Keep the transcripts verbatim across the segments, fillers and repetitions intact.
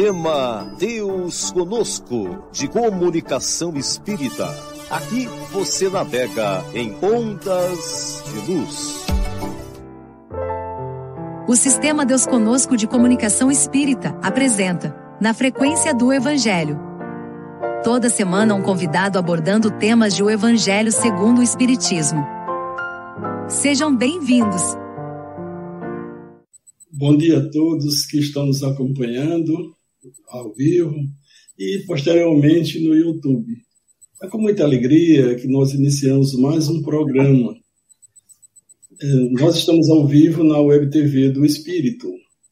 Tema Deus Conosco, de Comunicação Espírita. Aqui você navega em ondas de luz. O Sistema Deus Conosco de Comunicação Espírita apresenta Na Frequência do Evangelho. Toda semana um convidado abordando temas de o Evangelho segundo o Espiritismo. Sejam bem-vindos. Bom dia a todos que estão nos acompanhando ao vivo e posteriormente no YouTube. É com muita alegria que nós iniciamos mais um programa. Nós estamos ao vivo na Web T V do Espírito.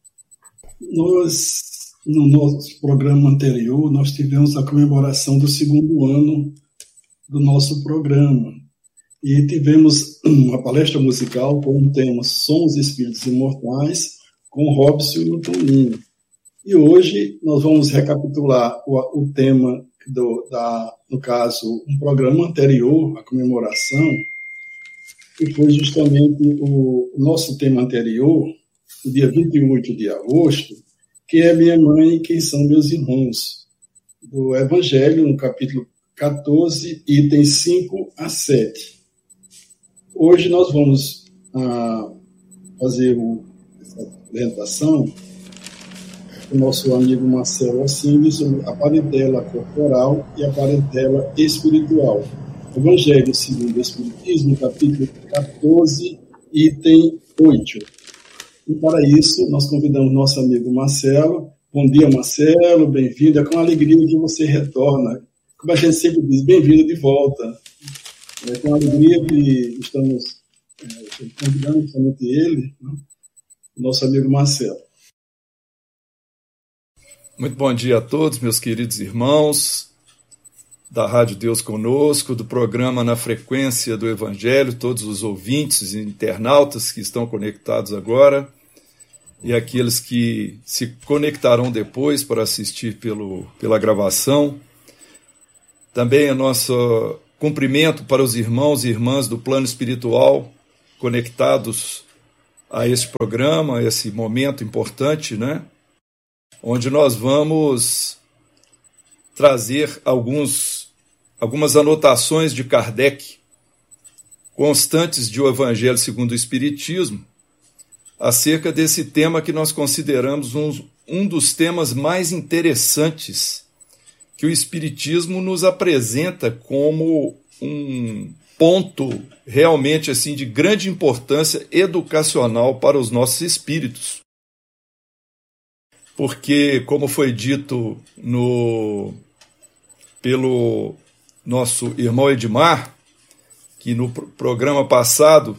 Nós, no nosso programa anterior, nós tivemos a comemoração do segundo ano do nosso programa. E tivemos uma palestra musical com o tema Somos Espíritos Imortais, com Robson e o Toninho. E hoje nós vamos recapitular o, o tema, do, da, no caso, um programa anterior, a comemoração, que foi justamente o, o nosso tema anterior, no dia vinte e oito de agosto, que é Minha Mãe e Quem São Meus Irmãos, do Evangelho, no capítulo catorze, itens cinco a sete. Hoje nós vamos ah, fazer o, essa apresentação o nosso amigo Marcelo Assini sobre a parentela corporal e a parentela espiritual. Evangelho segundo o Espiritismo, capítulo catorze, item oito. E para isso, nós convidamos nosso amigo Marcelo. Bom dia, Marcelo, bem-vindo. É com alegria que você retorna. Como a gente sempre diz, bem-vindo de volta. É com alegria que estamos é, convidando justamente ele, né? Nosso amigo Marcelo. Muito bom dia a todos, meus queridos irmãos da Rádio Deus Conosco, do programa Na Frequência do Evangelho, todos os ouvintes e internautas que estão conectados agora e aqueles que se conectarão depois para assistir pelo, pela gravação. Também o nosso cumprimento para os irmãos e irmãs do plano espiritual conectados a este programa, a esse momento importante, né? Onde nós vamos trazer alguns, algumas anotações de Kardec, constantes de O Evangelho segundo o Espiritismo, acerca desse tema que nós consideramos um, um dos temas mais interessantes que o Espiritismo nos apresenta como um ponto realmente assim, de grande importância educacional para os nossos espíritos. Porque, como foi dito no, pelo nosso irmão Edmar, que no programa passado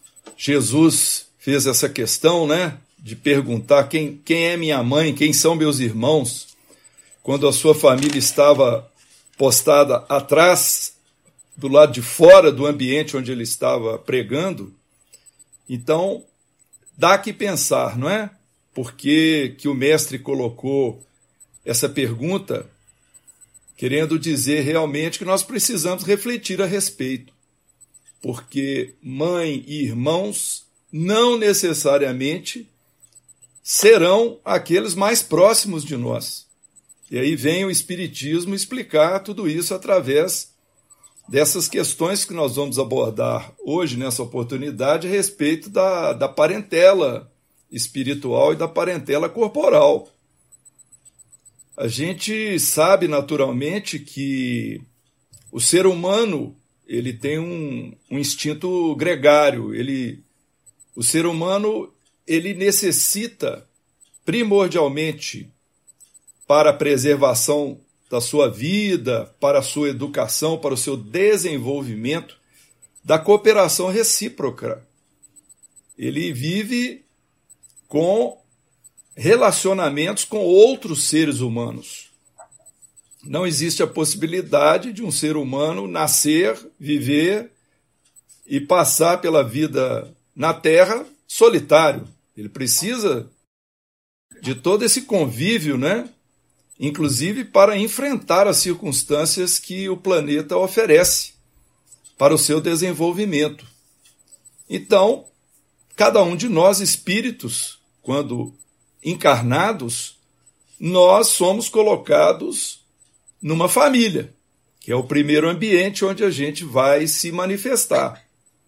Jesus fez essa questão, né, de perguntar quem, quem é minha mãe, quem são meus irmãos, quando a sua família estava postada atrás, do lado de fora do ambiente onde ele estava pregando. Então, dá que pensar, não é? Por que que o mestre colocou essa pergunta, querendo dizer realmente que nós precisamos refletir a respeito. Porque mãe e irmãos não necessariamente serão aqueles mais próximos de nós. E aí vem o Espiritismo explicar tudo isso através dessas questões que nós vamos abordar hoje, nessa oportunidade, a respeito da, da parentela espiritual e da parentela corporal. A gente sabe naturalmente que o ser humano ele tem um, um instinto gregário. Ele, o ser humano ele necessita primordialmente para a preservação da sua vida, para a sua educação, para o seu desenvolvimento, da cooperação recíproca. Ele vive com relacionamentos com outros seres humanos. Não existe a possibilidade de um ser humano nascer, viver e passar pela vida na Terra solitário. Ele precisa de todo esse convívio, né? Inclusive para enfrentar as circunstâncias que o planeta oferece para o seu desenvolvimento. Então, cada um de nós, espíritos, quando encarnados, nós somos colocados numa família, que é o primeiro ambiente onde a gente vai se manifestar.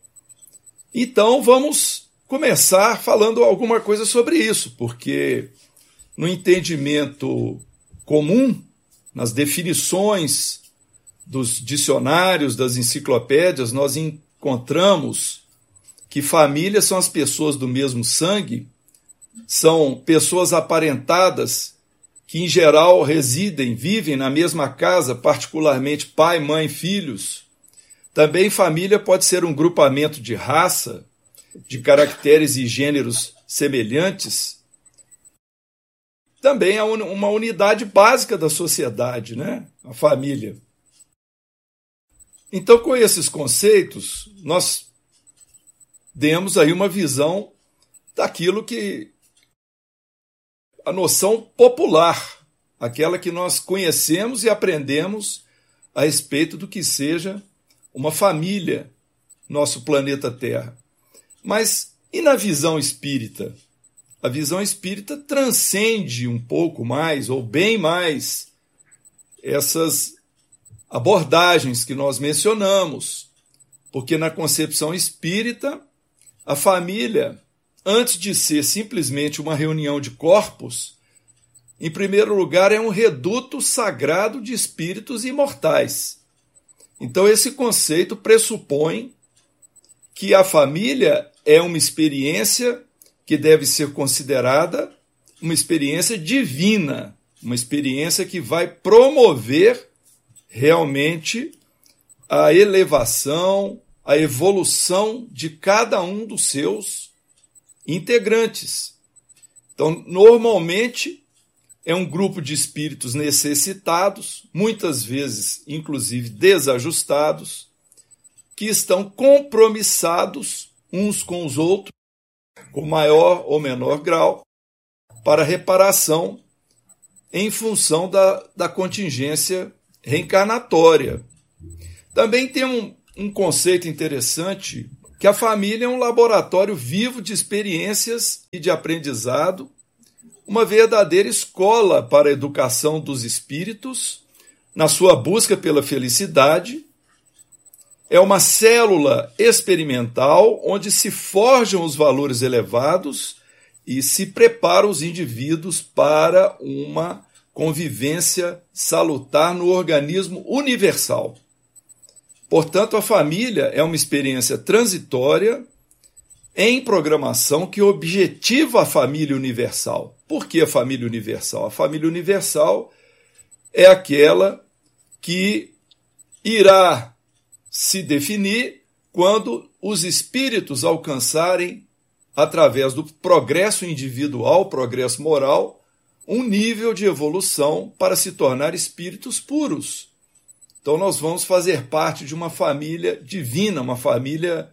Então, vamos começar falando alguma coisa sobre isso, porque no entendimento comum, nas definições dos dicionários, das enciclopédias, nós encontramos que família são as pessoas do mesmo sangue, são pessoas aparentadas que, em geral, residem, vivem na mesma casa, particularmente pai, mãe, filhos. Também família pode ser um grupamento de raça, de caracteres e gêneros semelhantes. Também é uma unidade básica da sociedade, né? A família. Então, com esses conceitos, nós demos aí uma visão daquilo que a noção popular, aquela que nós conhecemos e aprendemos a respeito do que seja uma família, nosso planeta Terra. Mas e na visão espírita? A visão espírita transcende um pouco mais, ou bem mais, essas abordagens que nós mencionamos, porque na concepção espírita, a família, antes de ser simplesmente uma reunião de corpos, em primeiro lugar, é um reduto sagrado de espíritos imortais. Então, esse conceito pressupõe que a família é uma experiência que deve ser considerada uma experiência divina, uma experiência que vai promover realmente a elevação, a evolução de cada um dos seus integrantes. Então, normalmente, é um grupo de espíritos necessitados, muitas vezes, inclusive, desajustados, que estão compromissados uns com os outros, com maior ou menor grau, para reparação em função da, da contingência reencarnatória. Também tem um, um conceito interessante, que a família é um laboratório vivo de experiências e de aprendizado, uma verdadeira escola para a educação dos espíritos, na sua busca pela felicidade. É uma célula experimental onde se forjam os valores elevados e se preparam os indivíduos para uma convivência salutar no organismo universal. Portanto, a família é uma experiência transitória em programação que objetiva a família universal. Por que a família universal? A família universal é aquela que irá se definir quando os espíritos alcançarem, através do progresso individual, progresso moral, um nível de evolução para se tornar espíritos puros. Então nós vamos fazer parte de uma família divina, uma família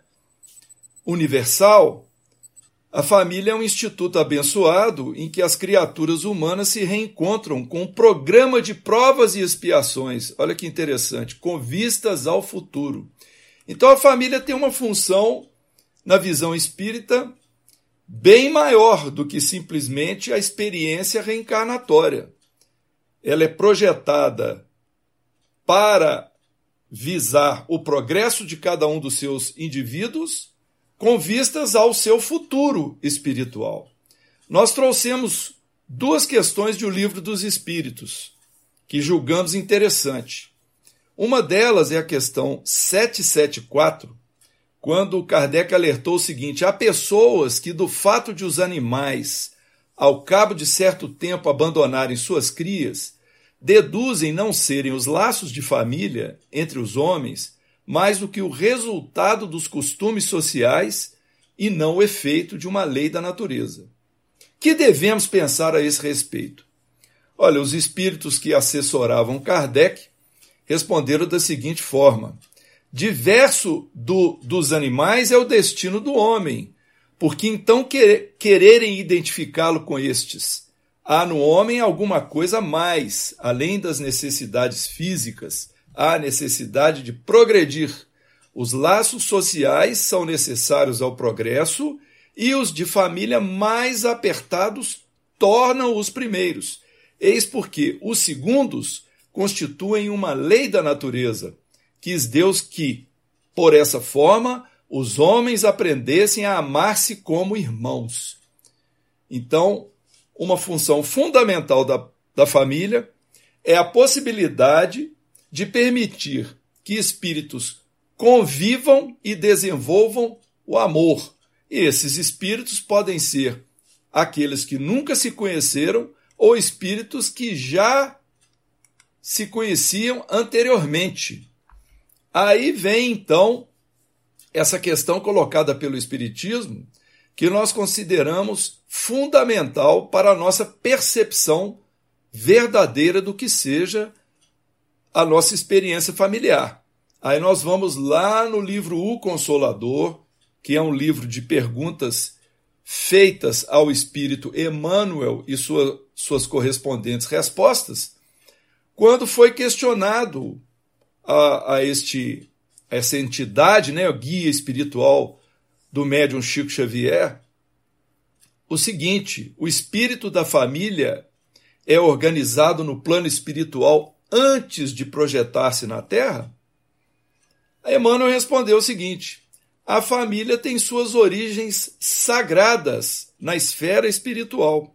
universal. A família é um instituto abençoado em que as criaturas humanas se reencontram com um programa de provas e expiações. Olha que interessante, com vistas ao futuro. Então a família tem uma função, na visão espírita, bem maior do que simplesmente a experiência reencarnatória. Ela é projetada para visar o progresso de cada um dos seus indivíduos com vistas ao seu futuro espiritual. Nós trouxemos duas questões de O Livro dos Espíritos, que julgamos interessante. Uma delas é a questão setecentos e setenta e quatro, quando Kardec alertou o seguinte: há pessoas que, do fato de os animais, ao cabo de certo tempo, abandonarem suas crias, deduzem não serem os laços de família entre os homens mais do que o resultado dos costumes sociais e não o efeito de uma lei da natureza. Que devemos pensar a esse respeito? Olha, os espíritos que assessoravam Kardec responderam da seguinte forma: diverso do, dos animais é o destino do homem, porque então quer, quererem identificá-lo com estes. Há no homem alguma coisa a mais, além das necessidades físicas, há a necessidade de progredir. Os laços sociais são necessários ao progresso e os de família mais apertados tornam os primeiros. Eis porque os segundos constituem uma lei da natureza. Quis Deus que, por essa forma, os homens aprendessem a amar-se como irmãos. Então, uma função fundamental da, da família é a possibilidade de permitir que espíritos convivam e desenvolvam o amor. E esses espíritos podem ser aqueles que nunca se conheceram ou espíritos que já se conheciam anteriormente. Aí vem, então, essa questão colocada pelo Espiritismo, que nós consideramos fundamental para a nossa percepção verdadeira do que seja a nossa experiência familiar. Aí nós vamos lá no livro O Consolador, que é um livro de perguntas feitas ao Espírito Emmanuel e sua, suas correspondentes respostas, quando foi questionado a, a este, essa entidade, né, o guia espiritual do médium Chico Xavier, o seguinte: o espírito da família é organizado no plano espiritual antes de projetar-se na Terra? A Emmanuel respondeu o seguinte: a família tem suas origens sagradas na esfera espiritual.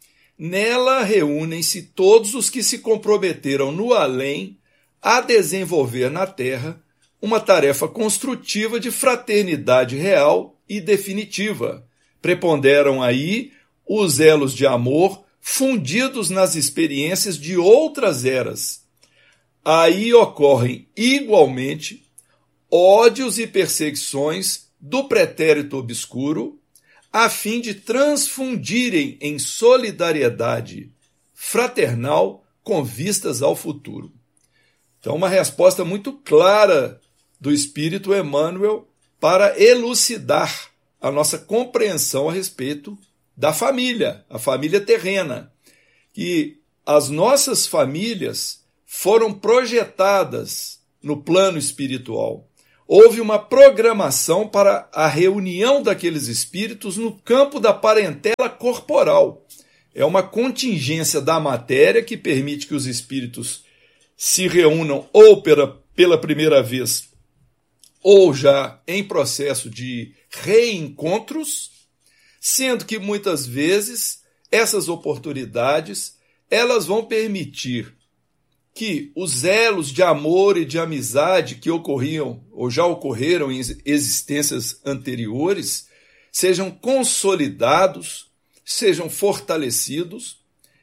Nela reúnem-se todos os que se comprometeram no além a desenvolver na Terra uma tarefa construtiva de fraternidade real e definitiva. Preponderam aí os elos de amor fundidos nas experiências de outras eras. Aí ocorrem igualmente ódios e perseguições do pretérito obscuro, a fim de transfundirem em solidariedade fraternal com vistas ao futuro. Então, uma resposta muito clara do Espírito Emmanuel para elucidar a nossa compreensão a respeito da família, a família terrena, que as nossas famílias foram projetadas no plano espiritual. Houve uma programação para a reunião daqueles espíritos no campo da parentela corporal. É uma contingência da matéria que permite que os espíritos se reúnam ou pela, pela primeira vez ou já em processo de reencontros, sendo que muitas vezes essas oportunidades elas vão permitir que os elos de amor e de amizade que ocorriam ou já ocorreram em existências anteriores sejam consolidados, sejam fortalecidos,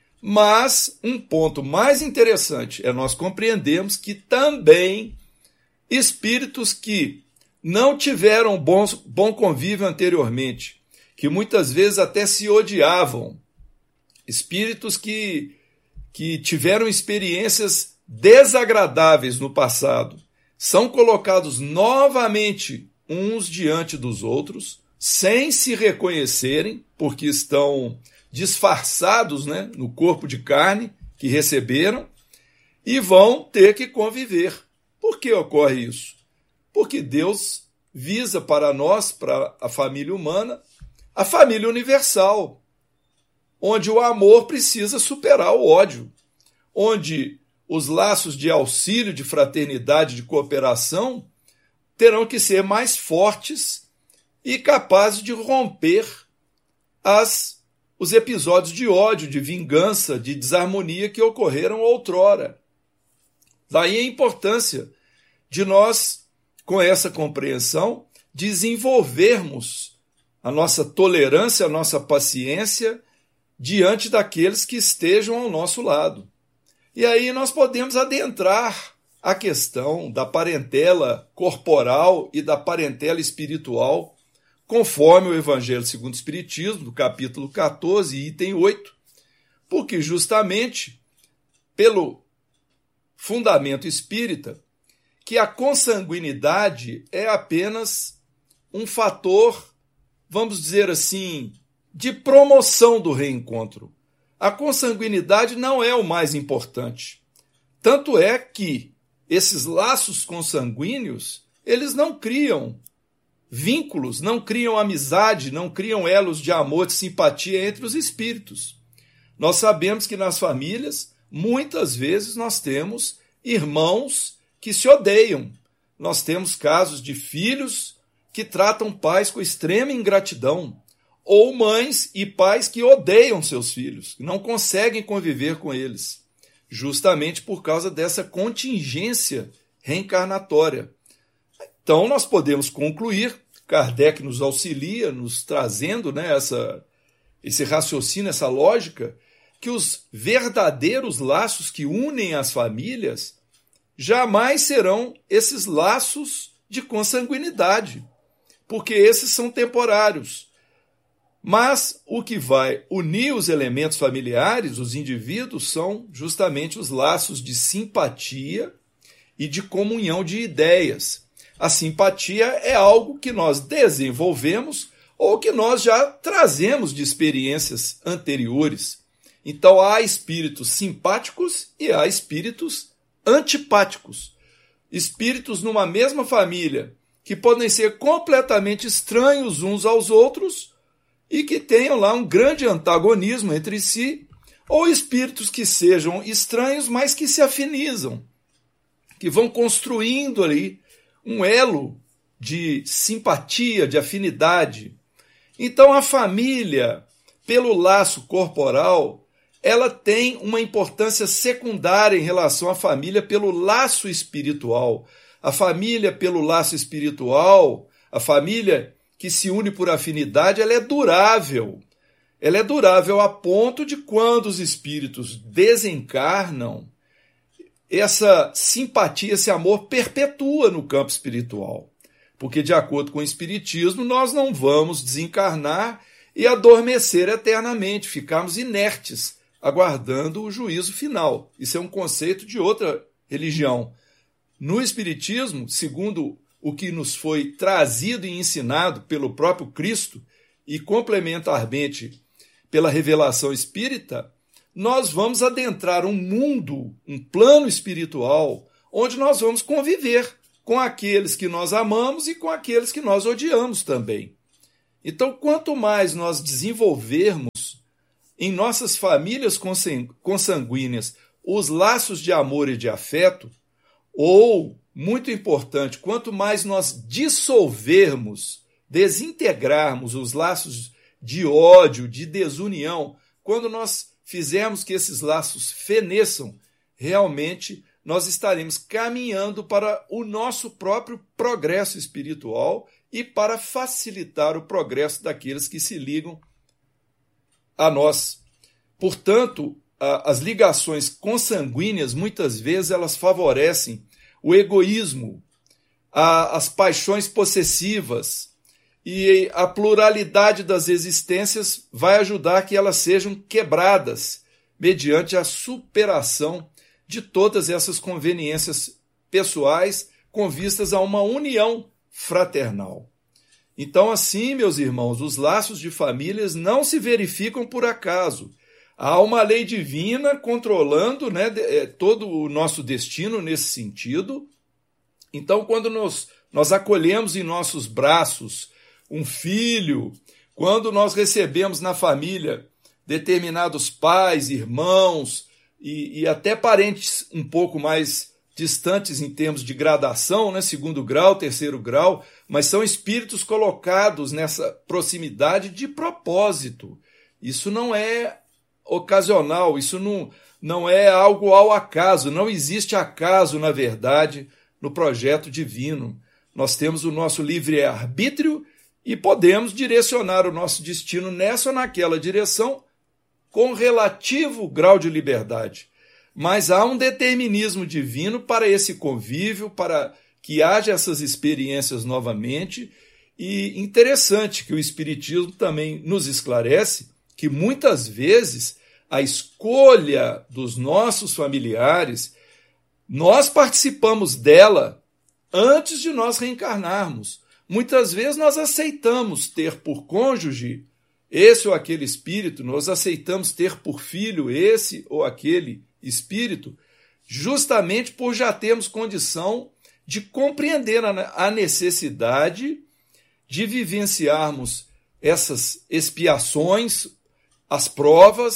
mas um ponto mais interessante é nós compreendermos que também espíritos que não tiveram bom, bom convívio anteriormente, que muitas vezes até se odiavam, espíritos que que tiveram experiências desagradáveis no passado, são colocados novamente uns diante dos outros, sem se reconhecerem, porque estão disfarçados, né, no corpo de carne que receberam, e vão ter que conviver. Por que ocorre isso? Porque Deus visa para nós, para a família humana, a família universal, onde o amor precisa superar o ódio, onde os laços de auxílio, de fraternidade, de cooperação terão que ser mais fortes e capazes de romper as, os episódios de ódio, de vingança, de desarmonia que ocorreram outrora. Daí a importância de nós, com essa compreensão, desenvolvermos a nossa tolerância, a nossa paciência diante daqueles que estejam ao nosso lado. E aí nós podemos adentrar a questão da parentela corporal e da parentela espiritual, conforme o Evangelho segundo o Espiritismo, do capítulo quatorze, item oito, porque justamente pelo fundamento espírita, que a consanguinidade é apenas um fator, vamos dizer assim, de promoção do reencontro. A consanguinidade não é o mais importante. Tanto é que esses laços consanguíneos, eles não criam vínculos, não criam amizade, não criam elos de amor, de simpatia entre os espíritos. Nós sabemos que nas famílias, muitas vezes, nós temos irmãos que se odeiam. Nós temos casos de filhos que tratam pais com extrema ingratidão, ou mães e pais que odeiam seus filhos, que não conseguem conviver com eles, justamente por causa dessa contingência reencarnatória. Então, nós podemos concluir, Kardec nos auxilia, nos trazendo, né, essa, esse raciocínio, essa lógica, que os verdadeiros laços que unem as famílias jamais serão esses laços de consanguinidade, porque esses são temporários. Mas o que vai unir os elementos familiares, os indivíduos, são justamente os laços de simpatia e de comunhão de ideias. A simpatia é algo que nós desenvolvemos ou que nós já trazemos de experiências anteriores. Então há espíritos simpáticos e há espíritos antipáticos. Espíritos numa mesma família que podem ser completamente estranhos uns aos outros e que tenham lá um grande antagonismo entre si, ou espíritos que sejam estranhos, mas que se afinizam, que vão construindo ali um elo de simpatia, de afinidade. Então a família, pelo laço corporal, ela tem uma importância secundária em relação à família pelo laço espiritual. A família pelo laço espiritual, a família que se une por afinidade, ela é durável. Ela é durável a ponto de quando os espíritos desencarnam, essa simpatia, esse amor perpetua no campo espiritual. Porque, de acordo com o Espiritismo, nós não vamos desencarnar e adormecer eternamente, ficarmos inertes, aguardando o juízo final. Isso é um conceito de outra religião. No Espiritismo, segundo o que nos foi trazido e ensinado pelo próprio Cristo e complementarmente pela revelação espírita, nós vamos adentrar um mundo, um plano espiritual, onde nós vamos conviver com aqueles que nós amamos e com aqueles que nós odiamos também. Então, quanto mais nós desenvolvermos em nossas famílias consanguíneas os laços de amor e de afeto, ou, muito importante, quanto mais nós dissolvermos, desintegrarmos os laços de ódio, de desunião, quando nós fizermos que esses laços feneçam, realmente nós estaremos caminhando para o nosso próprio progresso espiritual e para facilitar o progresso daqueles que se ligam a nós. Portanto, as ligações consanguíneas, muitas vezes, elas favorecem o egoísmo, as paixões possessivas, e a pluralidade das existências vai ajudar que elas sejam quebradas mediante a superação de todas essas conveniências pessoais com vistas a uma união fraternal. Então, assim, meus irmãos, os laços de famílias não se verificam por acaso. Há uma lei divina controlando, né, todo o nosso destino nesse sentido. Então, quando nós, nós acolhemos em nossos braços um filho, quando nós recebemos na família determinados pais, irmãos e, e até parentes um pouco mais distantes em termos de gradação, né, segundo grau, terceiro grau, mas são espíritos colocados nessa proximidade de propósito. Isso não é ocasional, isso não, não é algo ao acaso, não existe acaso, na verdade, no projeto divino. Nós temos o nosso livre-arbítrio e podemos direcionar o nosso destino nessa ou naquela direção com relativo grau de liberdade. Mas há um determinismo divino para esse convívio, para que haja essas experiências novamente. E interessante que o Espiritismo também nos esclarece que muitas vezes a escolha dos nossos familiares, nós participamos dela antes de nós reencarnarmos. Muitas vezes nós aceitamos ter por cônjuge esse ou aquele espírito, nós aceitamos ter por filho esse ou aquele espírito, justamente por já termos condição de compreender a necessidade de vivenciarmos essas expiações, as provas,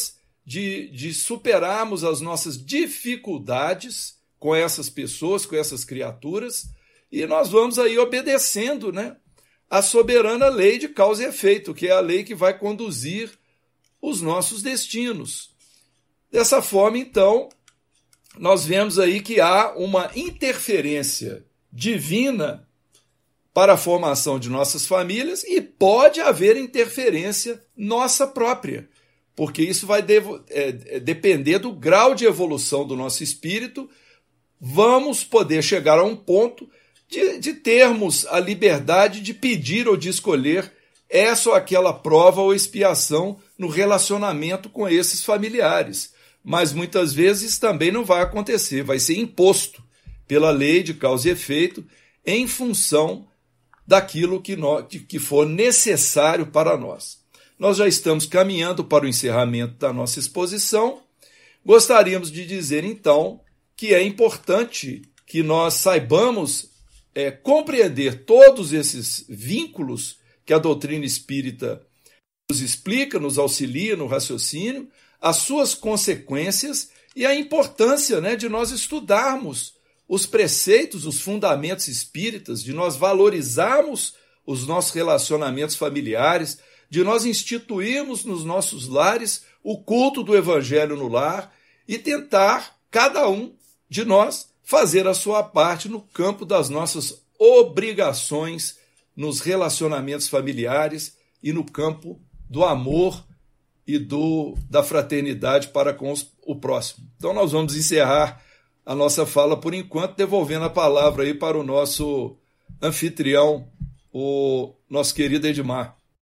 de, de superarmos as nossas dificuldades com essas pessoas, com essas criaturas, e nós vamos aí obedecendo, né, a soberana lei de causa e efeito, que é a lei que vai conduzir os nossos destinos. Dessa forma, então, nós vemos aí que há uma interferência divina para a formação de nossas famílias e pode haver interferência nossa própria, porque isso vai devo, é, depender do grau de evolução do nosso espírito. Vamos poder chegar a um ponto de, de termos a liberdade de pedir ou de escolher essa ou aquela prova ou expiação no relacionamento com esses familiares. Mas muitas vezes também não vai acontecer, vai ser imposto pela lei de causa e efeito em função daquilo que, nós, que for necessário para nós. Nós já estamos caminhando para o encerramento da nossa exposição. Gostaríamos de dizer, então, que é importante que nós saibamos é, compreender todos esses vínculos que a doutrina espírita nos explica, nos auxilia no raciocínio, as suas consequências e a importância, né, de nós estudarmos os preceitos, os fundamentos espíritas, de nós valorizarmos os nossos relacionamentos familiares, de nós instituirmos nos nossos lares o culto do Evangelho no lar e tentar, cada um de nós, fazer a sua parte no campo das nossas obrigações nos relacionamentos familiares e no campo do amor e do, da fraternidade para com os, o próximo. Então nós vamos encerrar a nossa fala por enquanto, devolvendo a palavra aí para o nosso anfitrião, o nosso querido Edmar.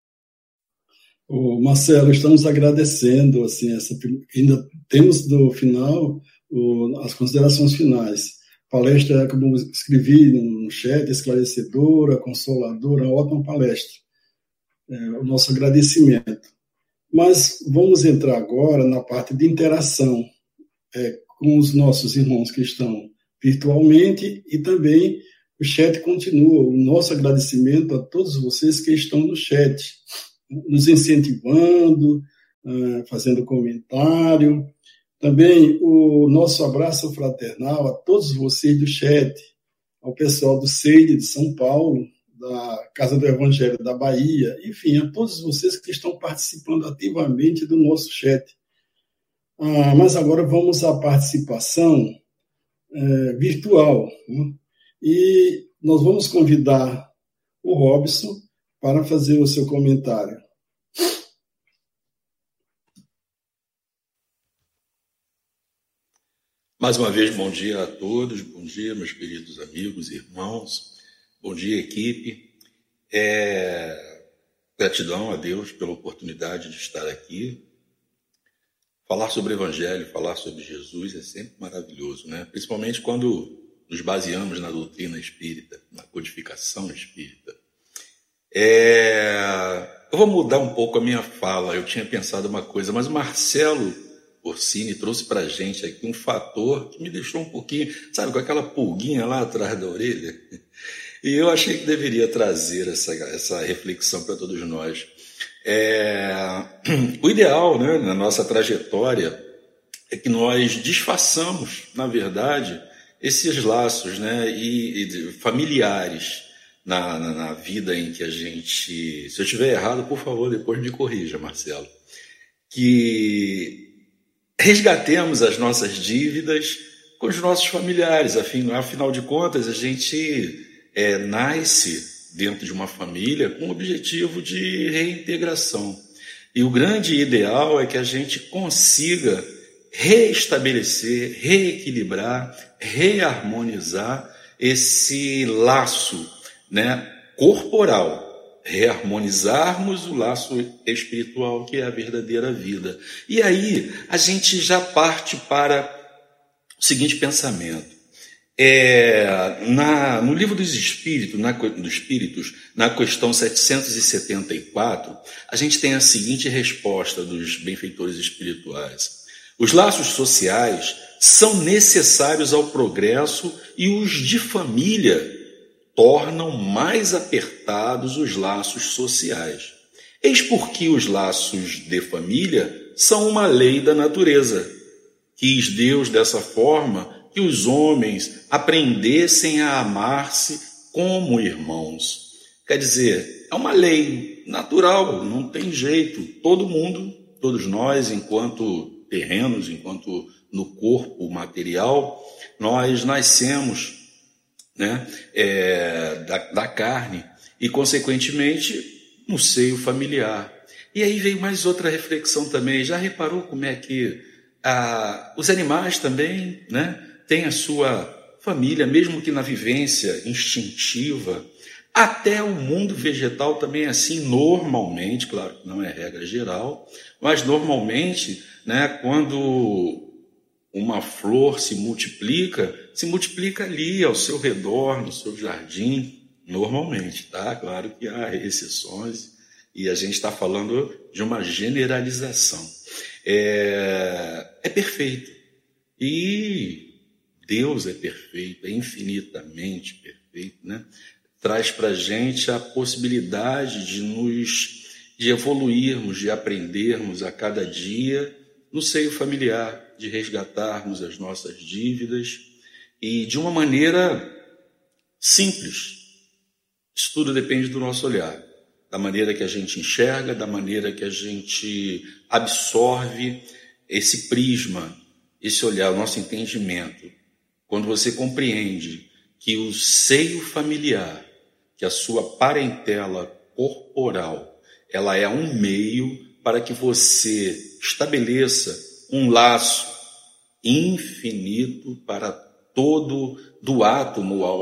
O Marcelo, estamos agradecendo, assim, essa, ainda temos no final o, as considerações finais. Palestra, como escrevi no chat, esclarecedora, consoladora, ótima palestra. É, o nosso agradecimento. Mas vamos entrar agora na parte de interação é, com os nossos irmãos que estão virtualmente e também o chat continua. O nosso agradecimento a todos vocês que estão no chat, nos incentivando, fazendo comentário. Também o nosso abraço fraternal a todos vocês do chat, ao pessoal do Seide de São Paulo, da Casa do Evangelho da Bahia, enfim, a todos vocês que estão participando ativamente do nosso chat. Ah, mas agora vamos à participação é, virtual, né? E nós vamos convidar o Robson para fazer o seu comentário. Mais uma vez, bom dia a todos, bom dia, meus queridos amigos e irmãos, bom dia, equipe. É... Gratidão a Deus pela oportunidade de estar aqui. Falar sobre o Evangelho, falar sobre Jesus é sempre maravilhoso, né? Principalmente quando nos baseamos na doutrina espírita, na codificação espírita. É... Eu vou mudar um pouco a minha fala, eu tinha pensado uma coisa, mas o Marcelo Orsini trouxe para a gente aqui um fator que me deixou um pouquinho, sabe, com aquela pulguinha lá atrás da orelha. E eu achei que deveria trazer essa, essa reflexão para todos nós. É, o ideal, né, na nossa trajetória é que nós desfaçamos, na verdade, esses laços, né, e, e familiares na, na, na vida em que a gente... Se eu estiver errado, por favor, depois me corrija, Marcelo. Que resgatemos as nossas dívidas com os nossos familiares. Afinal de contas, a gente é, nasce dentro de uma família com o objetivo de reintegração. E o grande ideal é que a gente consiga reestabelecer, reequilibrar, reharmonizar esse laço, né, corporal. Reharmonizarmos o laço espiritual, que é a verdadeira vida. E aí a gente já parte para o seguinte pensamento. É, na, no livro dos Espíritos, na, dos Espíritos, na questão setecentos e setenta e quatro, a gente tem a seguinte resposta dos benfeitores espirituais. Os laços sociais são necessários ao progresso e os de família tornam mais apertados os laços sociais. Eis porque os laços de família são uma lei da natureza. Quis Deus dessa forma que os homens aprendessem a amar-se como irmãos. Quer dizer, é uma lei natural, não tem jeito. Todo mundo, todos nós, enquanto terrenos, enquanto no corpo material, nós nascemos, né, é, da, da carne e, consequentemente, no seio familiar. E aí veio mais outra reflexão também. Já reparou como é que ah, os animais também, né, têm a sua família, mesmo que na vivência instintiva? Até o mundo vegetal também é assim, normalmente, claro que não é regra geral, mas normalmente, né, quando uma flor se multiplica, se multiplica ali ao seu redor, no seu jardim, normalmente, tá? Claro que há exceções e a gente está falando de uma generalização. É, é perfeito. E Deus é perfeito, é infinitamente perfeito, né? Traz para a gente a possibilidade de nos, de evoluirmos, de aprendermos a cada dia no seio familiar, de resgatarmos as nossas dívidas e de uma maneira simples. Isso tudo depende do nosso olhar, da maneira que a gente enxerga, da maneira que a gente absorve esse prisma, esse olhar, o nosso entendimento. Quando você compreende que o seio familiar, que a sua parentela corporal, ela é um meio para que você estabeleça um laço infinito para todo, do átomo ao